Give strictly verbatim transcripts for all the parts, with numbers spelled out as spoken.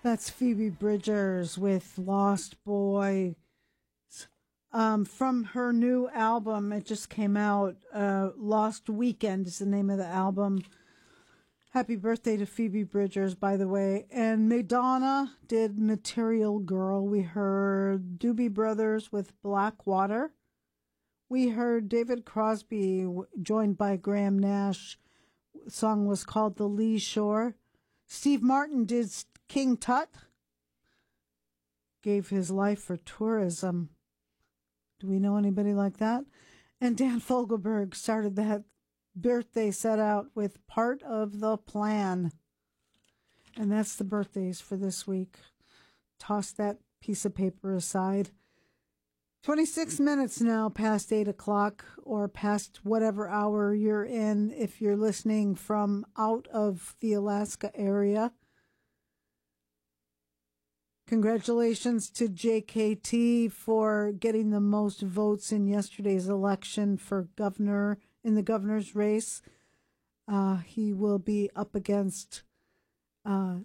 That's Phoebe Bridgers with Lost Boy. Um, from her new album, it just came out. Uh, Lost Weekend is the name of the album. Happy birthday to Phoebe Bridgers, by the way. And Madonna did Material Girl. We heard Doobie Brothers with Blackwater. We heard David Crosby joined by Graham Nash. The song was called The Lee Shore. Steve Martin did King Tut. Gave his life for tourism. Do we know anybody like that? And Dan Fogelberg started that birthday set out with Part of the Plan. And that's the birthdays for this week. Toss that piece of paper aside. twenty-six minutes now past eight o'clock or past whatever hour you're in if you're listening from out of the Alaska area. Congratulations to J K T for getting the most votes in yesterday's election for governor in the governor's race. Uh, he will be up against uh,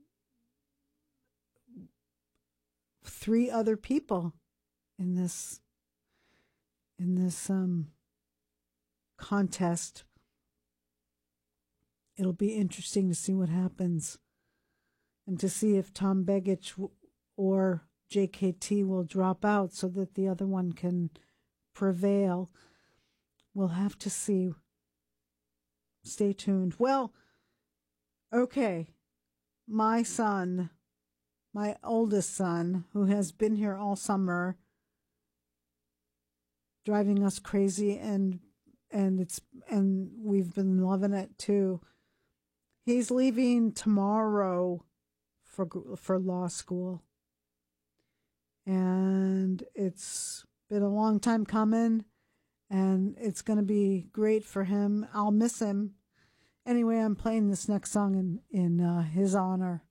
three other people in this in this um, contest. It'll be interesting to see what happens. And to see if Tom Begich or J K T will drop out so that the other one can prevail. We'll have to see. Stay tuned. Well, okay. My son, my oldest son, who has been here all summer, driving us crazy, and and it's and we've been loving it too. He's leaving tomorrow for for law school. And it's been a long time coming, and it's going to be great for him. I'll miss him. Anyway, I'm playing this next song in, in uh, his honor.